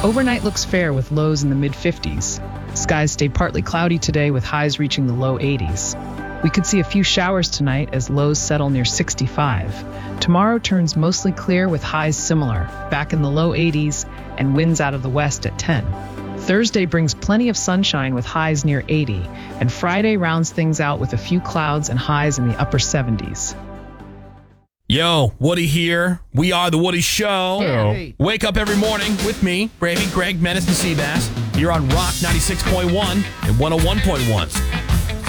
Overnight looks fair with lows in the mid-50s. Skies stay partly cloudy today with highs reaching the low 80s. We could see a few showers tonight as lows settle near 65. Tomorrow turns mostly clear with highs similar, back in the low 80s, and winds out of the west at 10. Thursday brings plenty of sunshine with highs near 80, and Friday rounds things out with a few clouds and highs in the upper 70s. Yo, Woody here. We are The Woody Show. Hey. Wake up every morning with me, Brady, Greg, Menace, and Seabass. You're on Rock 96.1 and 101.1.